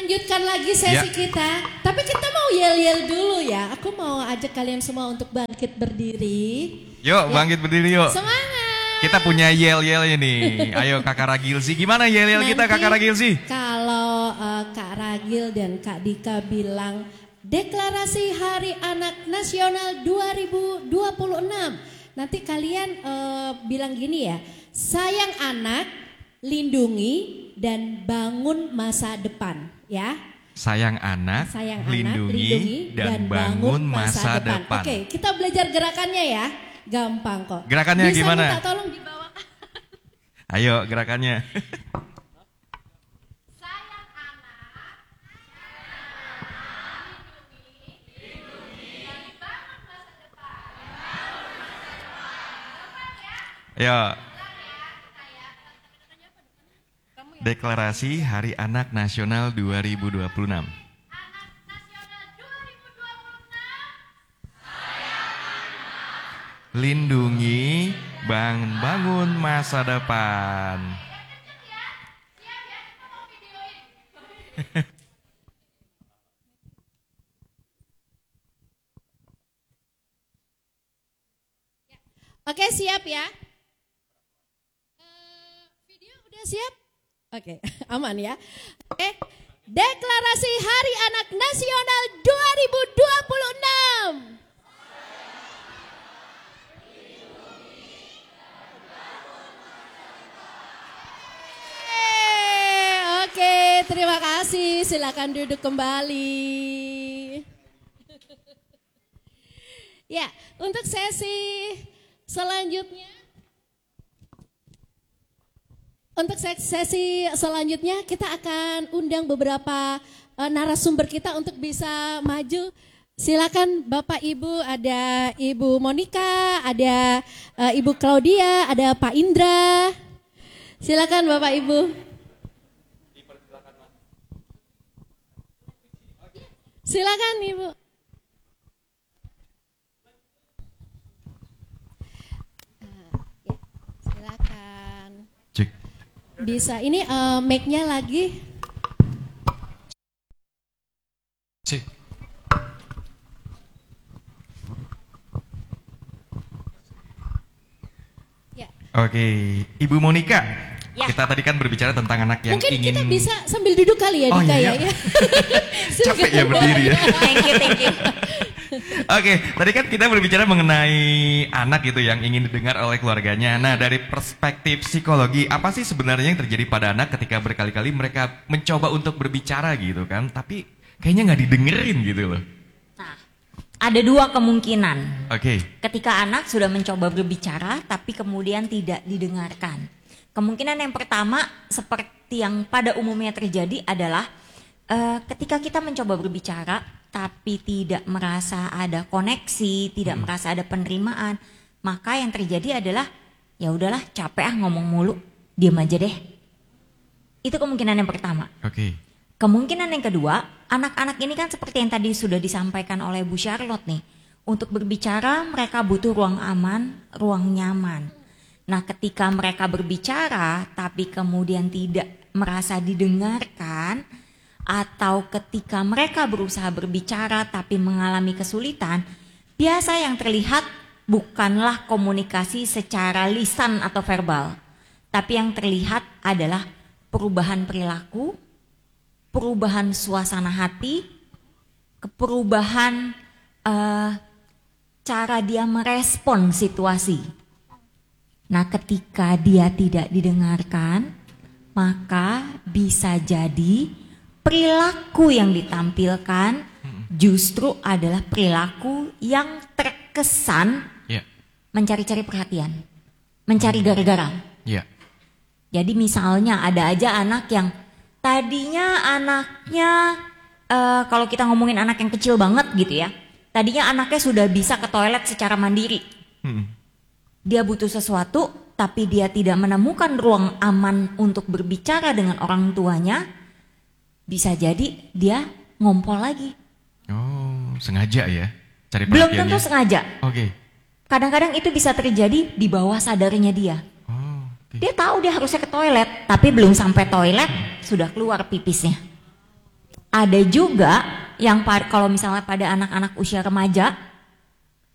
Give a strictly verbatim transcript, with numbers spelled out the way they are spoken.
Lanjutkan lagi sesi ya. kita. Tapi kita mau yel-yel dulu ya. Aku mau ajak kalian semua untuk bangkit berdiri. Yuk, ya. bangkit berdiri yuk. Semangat. Kita punya yel-yelnya nih. Ayo Kakak Ragilsi, gimana yel-yel kita Kakak Ragilsi? Kalau uh, Kak Ragil dan Kak Dika bilang Deklarasi Hari Anak Nasional dua ribu dua puluh enam. Nanti kalian uh, bilang gini ya. Sayang anak, lindungi dan bangun masa depan, ya. Sayang anak, Sayang lindungi, anak, lindungi dan, dan bangun masa, masa depan. depan. Oke, kita belajar gerakannya ya. Gampang kok. Gerakannya Bisa gimana? Bisa minta tolong dibawa. Ayo gerakannya. Sayang anak, lindungi, lindungi dan bangun masa depan. Ayo. Deklarasi Hari Anak Nasional dua ribu dua puluh enam. Anak Nasional dua ribu dua puluh enam. Sayang anak. Lindungi, bangun bangun masa depan. Ya, siap ya, kita mau videoin. Oke, siap ya. Uh, video udah siap? Oke, aman ya. Oke, Deklarasi Hari Anak Nasional dua ribu dua puluh enam. Oke, terima kasih. Silakan duduk kembali. Ya, untuk sesi selanjutnya. Untuk sesi selanjutnya kita akan undang beberapa uh, narasumber kita untuk bisa maju. Silakan Bapak Ibu, ada Ibu Monica, ada uh, Ibu Claudia, ada Pak Indra. Silakan Bapak Ibu. Silakan Ibu. Uh, ya, silakan. Cek. Bisa, ini uh, mic-nya lagi. Cik. Ya. Oke, Ibu Monica. Ya. Kita tadi kan berbicara tentang anak yang Mungkin ingin... kita bisa sambil duduk kali ya, oh, Dika iya. ya. Capek ya berdiri ya. Thank you, thank you. Oke, tadi kan kita berbicara mengenai anak gitu yang ingin didengar oleh keluarganya. Nah, dari perspektif psikologi, apa sih sebenarnya yang terjadi pada anak ketika berkali-kali mereka mencoba untuk berbicara gitu kan, tapi kayaknya nggak didengerin gitu loh. Nah, ada dua kemungkinan. Oke. Ketika anak sudah mencoba berbicara, tapi kemudian tidak didengarkan. Kemungkinan yang pertama, seperti yang pada umumnya terjadi adalah uh, ketika kita mencoba berbicara, tapi tidak merasa ada koneksi, tidak hmm. merasa ada penerimaan, maka yang terjadi adalah ya udahlah capek ah ngomong mulu, diam aja deh. Itu kemungkinan yang pertama. Oke. Okay. Kemungkinan yang kedua, anak-anak ini kan seperti yang tadi sudah disampaikan oleh Bu Charlotte nih, untuk berbicara mereka butuh ruang aman, ruang nyaman. Nah, ketika mereka berbicara tapi kemudian tidak merasa didengarkan, atau ketika mereka berusaha berbicara tapi mengalami kesulitan, biasa yang terlihat bukanlah komunikasi secara lisan atau verbal, tapi yang terlihat adalah perubahan perilaku, perubahan suasana hati, perubahan uh, cara dia merespon situasi. Nah, ketika dia tidak didengarkan, maka bisa jadi perilaku yang ditampilkan justru adalah perilaku yang terkesan yeah. mencari-cari perhatian, mencari gara-gara. Yeah. Jadi misalnya ada aja anak yang tadinya anaknya, uh, kalau kita ngomongin anak yang kecil banget gitu ya, tadinya anaknya sudah bisa ke toilet secara mandiri. Hmm. Dia butuh sesuatu, tapi dia tidak menemukan ruang aman untuk berbicara dengan orang tuanya. Bisa jadi dia ngompol lagi. Oh, sengaja ya? Cari Belum perhatiannya. tentu sengaja. Oke. Okay. Kadang-kadang itu bisa terjadi di bawah sadarnya dia. Oh, okay. Dia tahu dia harusnya ke toilet, tapi belum sampai toilet, sudah keluar pipisnya. Ada juga yang pa- kalau misalnya pada anak-anak usia remaja